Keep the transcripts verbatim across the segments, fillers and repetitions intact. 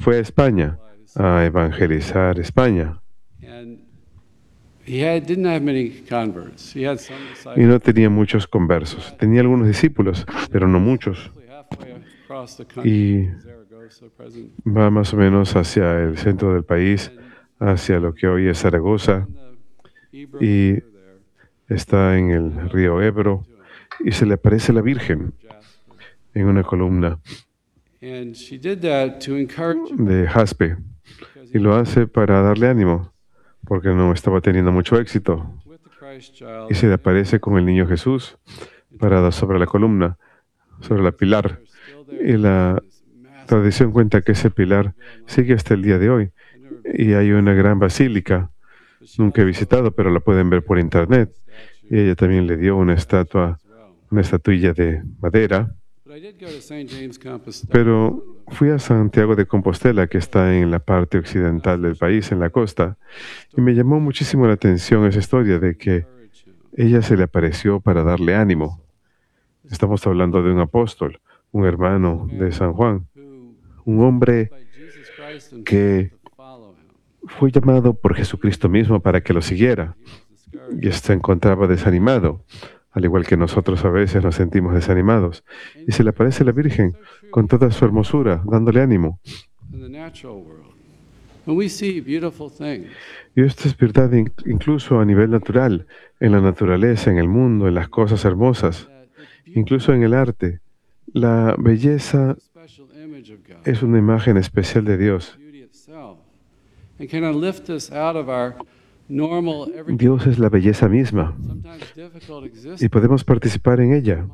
fue a España a evangelizar España y no tenía muchos conversos. Tenía algunos discípulos, pero no muchos. Y va más o menos hacia el centro del país, hacia lo que hoy es Zaragoza, y está en el río Ebro, y se le aparece la Virgen en una columna de jaspe, y lo hace para darle ánimo, porque no estaba teniendo mucho éxito. Y se le aparece con el niño Jesús parado sobre la columna, sobre la pilar. Y la tradición cuenta que ese pilar sigue hasta el día de hoy. Y hay una gran basílica, nunca he visitado, pero la pueden ver por internet. Y ella también le dio una estatua, una estatuilla de madera. Pero fui a Santiago de Compostela, que está en la parte occidental del país, en la costa, y me llamó muchísimo la atención esa historia de que ella se le apareció para darle ánimo. Estamos hablando de un apóstol, un hermano de San Juan, un hombre que fue llamado por Jesucristo mismo para que lo siguiera, y se encontraba desanimado, al igual que nosotros a veces nos sentimos desanimados. Y se le aparece la Virgen con toda su hermosura, dándole ánimo. Y esto es verdad incluso a nivel natural, en la naturaleza, en el mundo, en las cosas hermosas, incluso en el arte. La belleza es una imagen especial de Dios. Dios es la belleza misma y podemos participar en ella.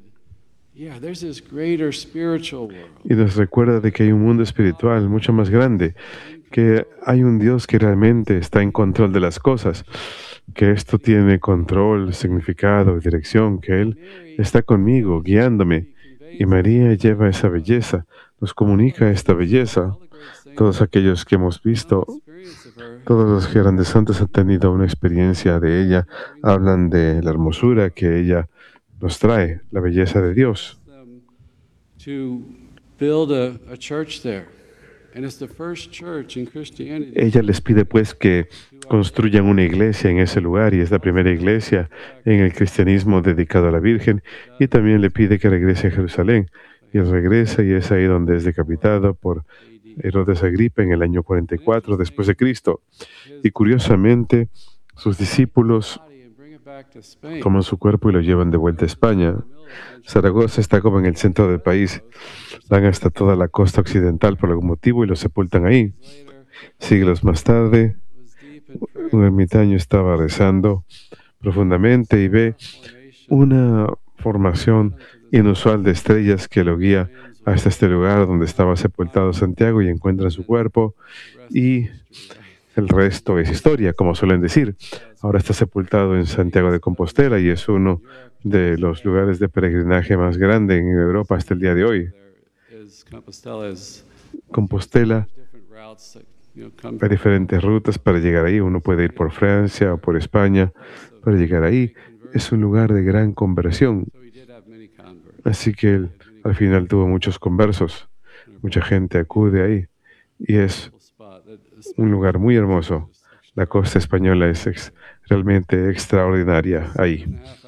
Y nos recuerda de que hay un mundo espiritual mucho más grande, que hay un Dios que realmente está en control de las cosas, que esto tiene control, significado y dirección, que Él está conmigo, guiándome. Y María lleva esa belleza, nos comunica esta belleza. Todos aquellos que hemos visto, todos los grandes santos han tenido una experiencia de ella, hablan de la hermosura que ella nos trae, la belleza de Dios. Ella les pide pues que construyan una iglesia en ese lugar, y es la primera iglesia en el cristianismo dedicado a la Virgen, y también le pide que regrese a Jerusalén. Y él regresa, y es ahí donde es decapitado por Herodes Agripa en el año cuarenta y cuatro después de Cristo. Y curiosamente, sus discípulos toman su cuerpo y lo llevan de vuelta a España. Zaragoza está como en el centro del país. Van hasta toda la costa occidental por algún motivo y lo sepultan ahí. Siglos más tarde, un ermitaño estaba rezando profundamente y ve una formación inusual de estrellas que lo guía hasta este lugar donde estaba sepultado Santiago, y encuentra su cuerpo, y el resto es historia, como suelen decir. Ahora está sepultado en Santiago de Compostela y es uno de los lugares de peregrinaje más grande en Europa hasta el día de hoy. Compostela, hay diferentes rutas para llegar ahí. Uno puede ir por Francia o por España para llegar ahí. Es un lugar de gran conversión. Así que él, al final tuvo muchos conversos. Mucha gente acude ahí. Y es un lugar muy hermoso. La costa española es ex, realmente extraordinaria ahí.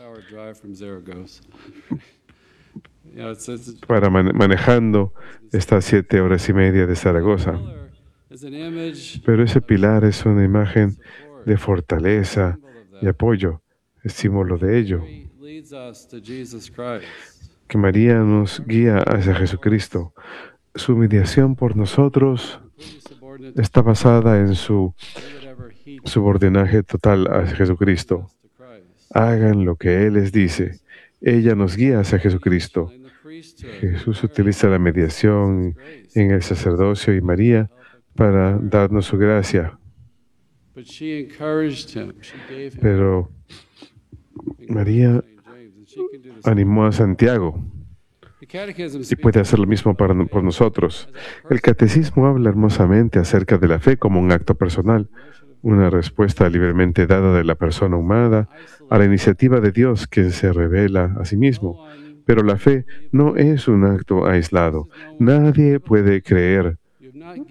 Para man, manejando está a siete horas y media de Zaragoza. Pero ese pilar es una imagen de fortaleza y apoyo, es símbolo de ello. Que María nos guía hacia Jesucristo. Su mediación por nosotros está basada en su subordinaje total a Jesucristo. Hagan lo que Él les dice. Ella nos guía hacia Jesucristo. Jesús utiliza la mediación en el sacerdocio y María para darnos su gracia. Pero María animó a Santiago y puede hacer lo mismo para, por nosotros. El catecismo habla hermosamente acerca de la fe como un acto personal, una respuesta libremente dada de la persona humana a la iniciativa de Dios, que se revela a sí mismo. Pero la fe no es un acto aislado. Nadie puede creer